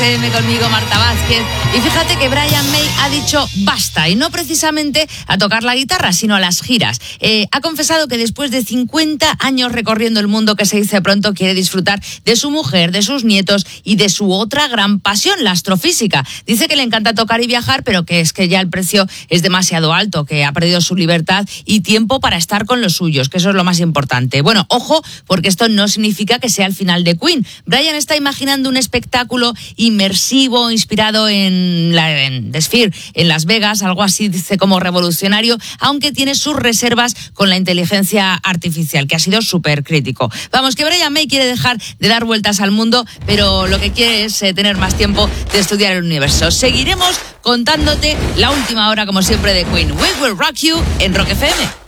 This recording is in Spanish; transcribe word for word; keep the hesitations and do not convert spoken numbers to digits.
Conmigo, Marta Vázquez. Y fíjate que Brian May ha dicho basta, y no precisamente a tocar la guitarra, sino a las giras. Eh, ha confesado que después de cincuenta años recorriendo el mundo, que se dice pronto, quiere disfrutar de su mujer, de sus nietos y de su otra gran pasión, la astrofísica. Dice que le encanta tocar y viajar, pero que es que ya el precio es demasiado alto, que ha perdido su libertad y tiempo para estar con los suyos, que eso es lo más importante. Bueno, ojo, porque esto no significa que sea el final de Queen. Brian está imaginando un espectáculo inmersivo, inspirado en, la, en The Sphere, en Las Vegas, algo así, dice, como revolucionario, aunque tiene sus reservas con la inteligencia artificial, que ha sido súper crítico. Vamos, que Brian May quiere dejar de dar vueltas al mundo, pero lo que quiere es eh, tener más tiempo de estudiar el universo. Seguiremos contándote la última hora, como siempre, de Queen. We Will Rock You en Rock F M.